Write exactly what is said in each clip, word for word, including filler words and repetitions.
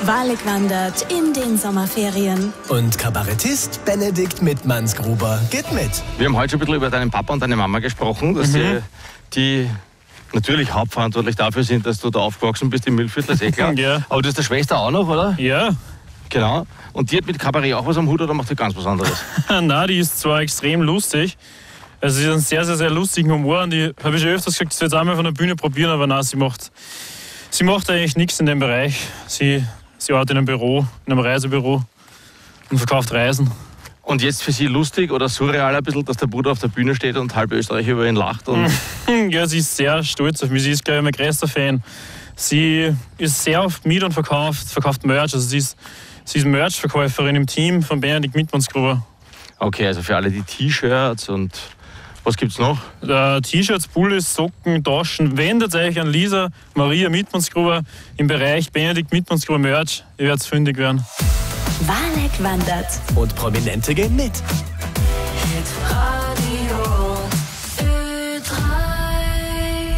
Walig wandert in den Sommerferien. Und Kabarettist Benedikt Mittmannsgruber geht mit. Wir haben heute schon ein bisschen über deinen Papa und deine Mama gesprochen, dass mhm. die, die natürlich hauptverantwortlich dafür sind, dass du da aufgewachsen bist im Mühlviertel, ist eh klar. Ja. Aber du hast eine Schwester auch noch, oder? Ja. Genau. Und die hat mit Kabarett auch was am Hut oder macht die ganz was anderes? Nein, die ist zwar extrem lustig. Also sie hat einen sehr, sehr, sehr lustigen Humor und ich habe schon öfters gesagt, sie soll jetzt einmal von der Bühne probieren, aber nein, sie macht, sie macht eigentlich nichts in dem Bereich. Sie, sie arbeitet in einem Büro, in einem Reisebüro und verkauft Reisen. Und jetzt für sie lustig oder surreal ein bisschen, dass der Bruder auf der Bühne steht und halb Österreich über ihn lacht? Und ja, sie ist sehr stolz auf mich. Sie ist, glaube ich, mein größter Fan. Sie ist sehr oft mit und verkauft, verkauft Merch. Also sie ist, sie ist Merch-Verkäuferin im Team von Benedikt Mittmannsgruber. Okay, also für alle die T-Shirts und was gibt's noch? Äh, T-Shirts, Pullis, Socken, Taschen. Wendet euch an Lisa Maria Mittmannsgruber im Bereich Benedikt Mittmannsgruber Merch. Ihr werdet fündig werden. Walig wandert. Und Prominente gehen mit. Radio Ö drei.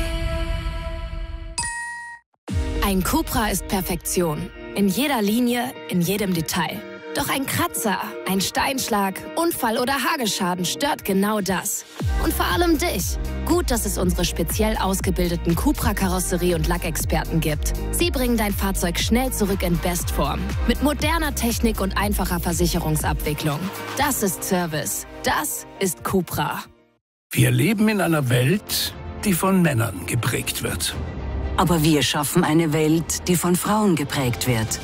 Ein Cupra ist Perfektion. In jeder Linie, in jedem Detail. Doch ein Kratzer, ein Steinschlag, Unfall oder Hagelschaden stört genau das. Und vor allem dich. Gut, dass es unsere speziell ausgebildeten Cupra-Karosserie- und Lackexperten gibt. Sie bringen dein Fahrzeug schnell zurück in Bestform. Mit moderner Technik und einfacher Versicherungsabwicklung. Das ist Service. Das ist Cupra. Wir leben in einer Welt, die von Männern geprägt wird. Aber wir schaffen eine Welt, die von Frauen geprägt wird.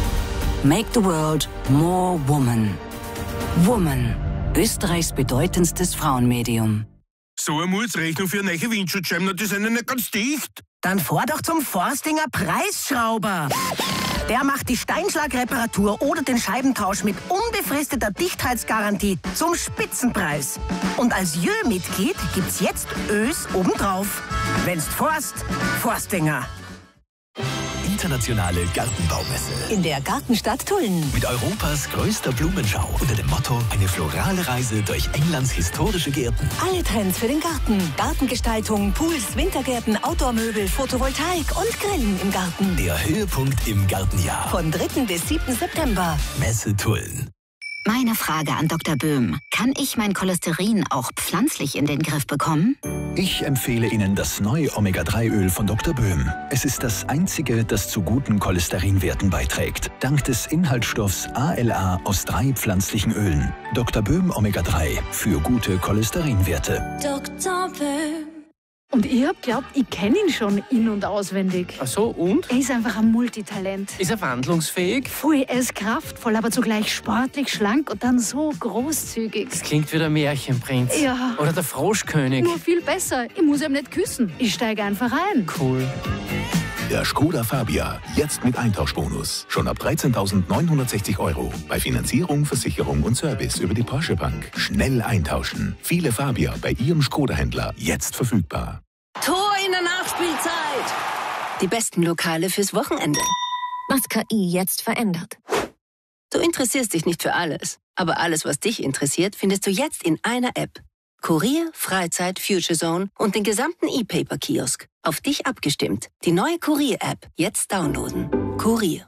Make the world more woman. Woman. Österreichs bedeutendstes Frauenmedium. So eine Mutsrechnung für eine neue Windschutzscheiben, die sind ja nicht ganz dicht. Dann fahr doch zum Forstinger Preisschrauber. Der macht die Steinschlagreparatur oder den Scheibentausch mit unbefristeter Dichtheitsgarantie zum Spitzenpreis. Und als Jö-Mitglied gibt's jetzt Ös obendrauf. Wenn's forst, Forstinger. Internationale Gartenbaumesse. In der Gartenstadt Tulln. Mit Europas größter Blumenschau unter dem Motto eine florale Reise durch Englands historische Gärten. Alle Trends für den Garten. Gartengestaltung, Pools, Wintergärten, Outdoor-Möbel, Photovoltaik und Grillen im Garten. Der Höhepunkt im Gartenjahr. Von dritten bis siebten September. Messe Tulln. Meine Frage an Doktor Böhm. Kann ich mein Cholesterin auch pflanzlich in den Griff bekommen? Ich empfehle Ihnen das neue Omega drei Öl von Doktor Böhm. Es ist das einzige, das zu guten Cholesterinwerten beiträgt. Dank des Inhaltsstoffs A L A aus drei pflanzlichen Ölen. Doktor Böhm Omega drei für gute Cholesterinwerte. Doktor Böhm. Und ich hab geglaubt, ich kenne ihn schon in- und auswendig. Ach so, und? Er ist einfach ein Multitalent. Ist er wandlungsfähig? Voll, er ist kraftvoll, aber zugleich sportlich, schlank und dann so großzügig. Das klingt wie der Märchenprinz. Ja. Oder der Froschkönig. Nur viel besser. Ich muss ihm nicht küssen. Ich steige einfach ein. Cool. Der Skoda Fabia, jetzt mit Eintauschbonus. Schon ab dreizehntausendneunhundertsechzig Euro. Bei Finanzierung, Versicherung und Service über die Porsche Bank. Schnell eintauschen. Viele Fabia bei Ihrem Skoda-Händler jetzt verfügbar. Tor in der Nachspielzeit. Die besten Lokale fürs Wochenende. Was K I jetzt verändert. Du interessierst dich nicht für alles. Aber alles, was dich interessiert, findest du jetzt in einer App. Kurier, Freizeit, Future Zone und den gesamten E-Paper-Kiosk. Auf dich abgestimmt. Die neue Kurier-App. Jetzt downloaden. Kurier.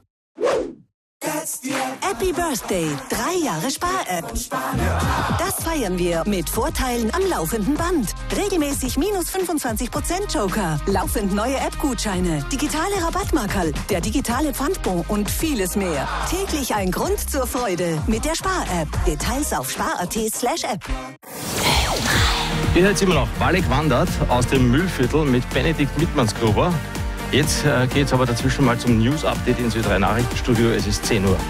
Happy Birthday. Drei Jahre Spar-App. Das feiern wir mit Vorteilen am laufenden Band. Regelmäßig minus fünfundzwanzig Prozent Joker. Laufend neue App-Gutscheine. Digitale Rabattmarkerl. Der digitale Pfandbon und vieles mehr. Täglich ein Grund zur Freude mit der Spar-App. Details auf spar.at slash app. Ihr hört immer noch Walig wandert aus dem Mühlviertel mit Benedikt Mittmannsgruber. Jetzt äh, geht es aber dazwischen mal zum News-Update ins Ö drei Nachrichtenstudio. Es ist zehn Uhr.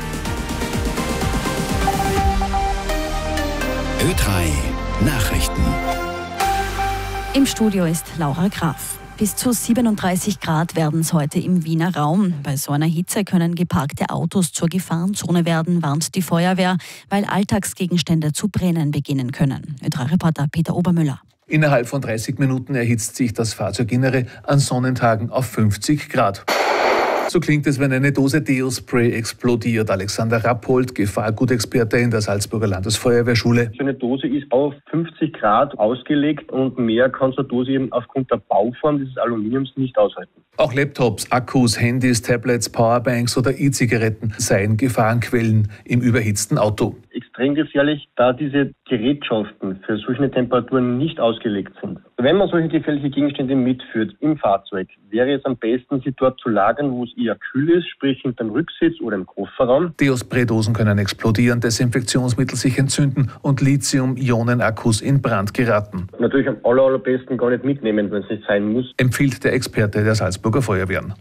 Ö drei Nachrichten. Im Studio ist Laura Graf. Bis zu siebenunddreißig Grad werden es heute im Wiener Raum. Bei so einer Hitze können geparkte Autos zur Gefahrenzone werden, warnt die Feuerwehr, weil Alltagsgegenstände zu brennen beginnen können. Ö drei Reporter Peter Obermüller. Innerhalb von dreißig Minuten erhitzt sich das Fahrzeuginnere an Sonnentagen auf fünfzig Grad. So klingt es, wenn eine Dose Deo-Spray explodiert. Alexander Rappold, Gefahrgutexperte in der Salzburger Landesfeuerwehrschule. So eine Dose ist auf fünfzig Grad ausgelegt und mehr kann so eine Dose eben aufgrund der Bauform dieses Aluminiums nicht aushalten. Auch Laptops, Akkus, Handys, Tablets, Powerbanks oder E-Zigaretten seien Gefahrenquellen im überhitzten Auto. Extrem gefährlich, da diese Gerätschaften für solche Temperaturen nicht ausgelegt sind. Wenn man solche gefährliche Gegenstände mitführt im Fahrzeug, wäre es am besten, sie dort zu lagern, wo es eher kühl ist, sprich hinterm Rücksitz oder im Kofferraum. Deo-Spray-Dosen können explodieren, Desinfektionsmittel sich entzünden und Lithium-Ionen-Akkus in Brand geraten. Natürlich am aller, allerbesten gar nicht mitnehmen, wenn es nicht sein muss. Empfiehlt der Experte der Salzburger Feuerwehren.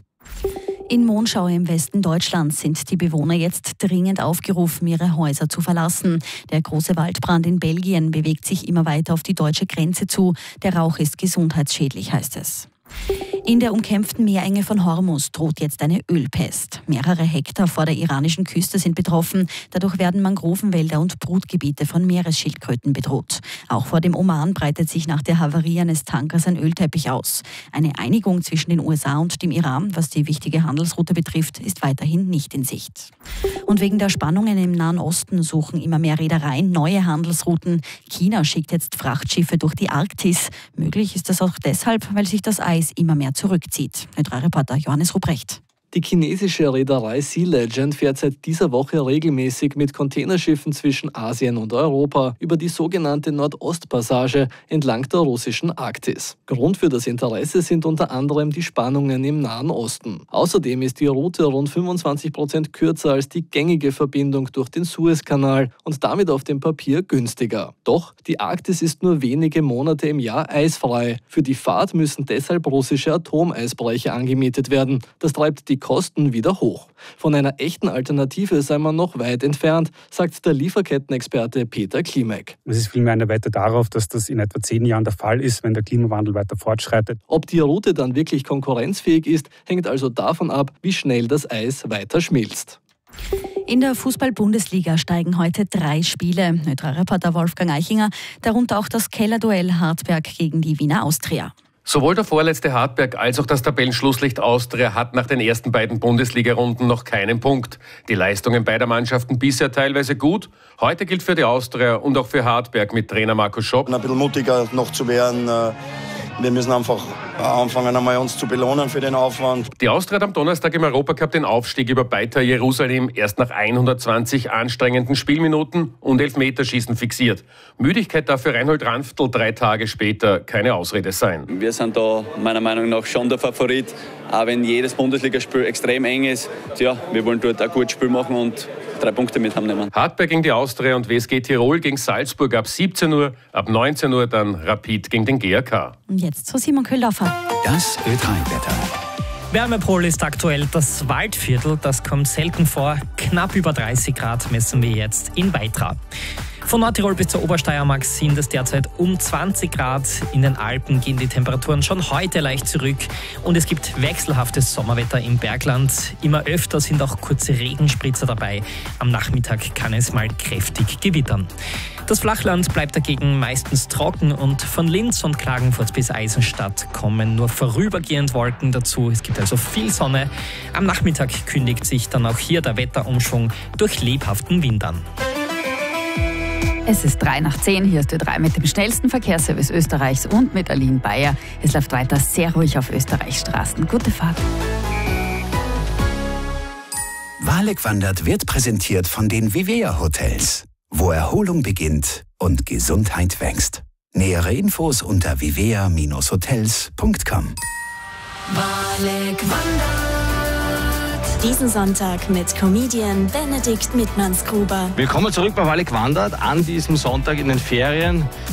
In Monschau im Westen Deutschlands sind die Bewohner jetzt dringend aufgerufen, ihre Häuser zu verlassen. Der große Waldbrand in Belgien bewegt sich immer weiter auf die deutsche Grenze zu. Der Rauch ist gesundheitsschädlich, heißt es. In der umkämpften Meerenge von Hormuz droht jetzt eine Ölpest. Mehrere Hektar vor der iranischen Küste sind betroffen. Dadurch werden Mangrovenwälder und Brutgebiete von Meeresschildkröten bedroht. Auch vor dem Oman breitet sich nach der Havarie eines Tankers ein Ölteppich aus. Eine Einigung zwischen den U S A und dem Iran, was die wichtige Handelsroute betrifft, ist weiterhin nicht in Sicht. Und wegen der Spannungen im Nahen Osten suchen immer mehr Reedereien neue Handelsrouten. China schickt jetzt Frachtschiffe durch die Arktis. Möglich ist das auch deshalb, weil sich das Eis immer mehr zurückzieht. Reporter Johannes Ruprecht. Die chinesische Reederei Sea Legend fährt seit dieser Woche regelmäßig mit Containerschiffen zwischen Asien und Europa über die sogenannte Nordostpassage entlang der russischen Arktis. Grund für das Interesse sind unter anderem die Spannungen im Nahen Osten. Außerdem ist die Route rund fünfundzwanzig Prozent kürzer als die gängige Verbindung durch den Suezkanal und damit auf dem Papier günstiger. Doch die Arktis ist nur wenige Monate im Jahr eisfrei. Für die Fahrt müssen deshalb russische Atomeisbrecher angemietet werden. Das treibt die Kosten wieder hoch. Von einer echten Alternative sei man noch weit entfernt, sagt der Lieferkettenexperte Peter Klimek. Es ist vielmehr eine Wette darauf, dass das in etwa zehn Jahren der Fall ist, wenn der Klimawandel weiter fortschreitet. Ob die Route dann wirklich konkurrenzfähig ist, hängt also davon ab, wie schnell das Eis weiter schmilzt. In der Fußball-Bundesliga steigen heute drei Spiele. Reporter Wolfgang Eichinger, darunter auch das Kellerduell Hartberg gegen die Wiener Austria. Sowohl der vorletzte Hartberg als auch das Tabellenschlusslicht Austria hat nach den ersten beiden Bundesliga-Runden noch keinen Punkt. Die Leistungen beider Mannschaften bisher teilweise gut. Heute gilt für die Austria und auch für Hartberg mit Trainer Markus Schopp. Ein bisschen mutiger noch zu werden. Wir müssen einfach anfangen, einmal uns zu belohnen für den Aufwand. Die Austria hat am Donnerstag im Europacup den Aufstieg über Beitar Jerusalem erst nach hundertzwanzig anstrengenden Spielminuten und Elfmeterschießen fixiert. Müdigkeit darf für Reinhold Ranftl drei Tage später keine Ausrede sein. Wir sind da meiner Meinung nach schon der Favorit, auch wenn jedes Bundesligaspiel extrem eng ist. Tja, wir wollen dort ein gutes Spiel machen und drei Punkte mit haben. Hartberg gegen die Austria und W S G Tirol gegen Salzburg ab siebzehn Uhr, ab neunzehn Uhr dann Rapid gegen den G A K. Und jetzt zu Simon Köhldorfer. Das Ö drei Wetter. Wärmepol ist aktuell das Waldviertel, das kommt selten vor. Knapp über dreißig Grad messen wir jetzt in Weitra. Von Nordtirol bis zur Obersteiermark sind es derzeit um zwanzig Grad. In den Alpen gehen die Temperaturen schon heute leicht zurück. Und es gibt wechselhaftes Sommerwetter im Bergland. Immer öfter sind auch kurze Regenspritzer dabei. Am Nachmittag kann es mal kräftig gewittern. Das Flachland bleibt dagegen meistens trocken und von Linz und Klagenfurt bis Eisenstadt kommen nur vorübergehend Wolken dazu. Es gibt also viel Sonne. Am Nachmittag kündigt sich dann auch hier der Wetterumschwung durch lebhaften Wind an. Es ist drei nach zehn, hier ist Ö drei mit dem schnellsten Verkehrsservice Österreichs und mit Aline Bayer. Es läuft weiter sehr ruhig auf Österreichs Straßen. Gute Fahrt. Wahlek wandert wird präsentiert von den Vivea Hotels, wo Erholung beginnt und Gesundheit wächst. Nähere Infos unter vivea Bindestrich hotels Punkt com. Wahlek wandert. Diesen Sonntag mit Comedian Benedikt Mittmannsgruber. Willkommen zurück bei Wahlek wandert an diesem Sonntag in den Ferien.